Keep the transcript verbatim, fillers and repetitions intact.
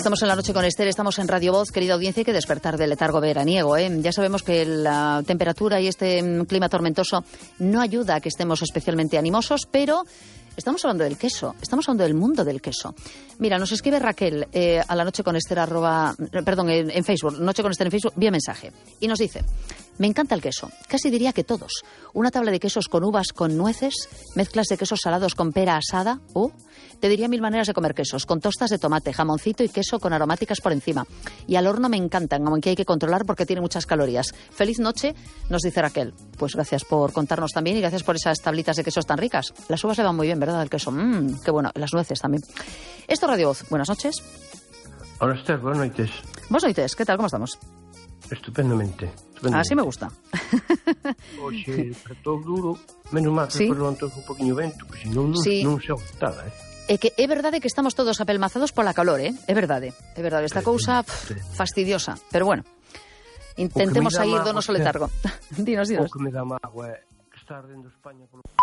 Estamos en la noche con Esther, estamos en Radio Voz, querida audiencia, hay que despertar del letargo veraniego, ¿eh? Ya sabemos que la temperatura y este clima tormentoso no ayuda a que estemos especialmente animosos, pero estamos hablando del queso, estamos hablando del mundo del queso. Mira, nos escribe Raquel eh, a la noche con Esther, arroba, perdón, en, en Facebook, noche con Esther en Facebook, vía mensaje, y nos dice: me encanta el queso, casi diría que todos. Una tabla de quesos con uvas, con nueces, mezclas de quesos salados con pera asada. Uh, te diría mil maneras de comer quesos, con tostas de tomate, jamoncito y queso con aromáticas por encima. Y al horno me encantan, aunque hay que controlar porque tiene muchas calorías. Feliz noche, nos dice Raquel. Pues gracias por contarnos también y gracias por esas tablitas de quesos tan ricas. Las uvas le van muy bien, ¿verdad? El queso, mmm, qué bueno. Las nueces también. Esto es Radio Voz. Buenas noches. Hola, Esther, buenas noches. Buenas noches, ¿qué tal? ¿Cómo estamos? Estupendamente, estupendamente. Así me gusta. Oxe, apretou duro, menos mal que sí. Depois levantou un poquinho vento, porque senón non, sí. non se aguantaba, eh. É que é verdade que estamos todos apelmazados pola calor, eh? É verdade, é verdade. Esta cousa pff, fastidiosa, pero bueno, intentemos sair do noso letargo. Dinos, dinos. O que me dá mágoa é que está ardendo España polo...